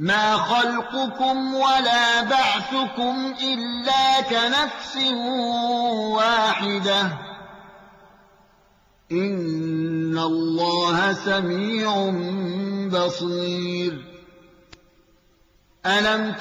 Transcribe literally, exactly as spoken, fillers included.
ما خلقكم ولا بعثكم إلا كنفس واحدة إن الله سميع بصير. ألم